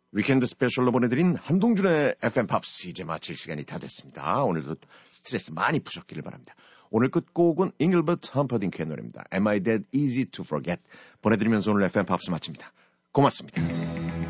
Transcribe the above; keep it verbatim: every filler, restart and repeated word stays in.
위켄드 스페셜로 보내드린 한동준의 에프엠 팝스 이제 마칠 시간이 다 됐습니다. 오늘도 스트레스 많이 푸셨기를 바랍니다. 오늘 끝곡은 잉글버트 험퍼딩크의 노래입니다. Am I that easy to forget? 보내드리면서 오늘 에프엠 팝스 마칩니다. 고맙습니다.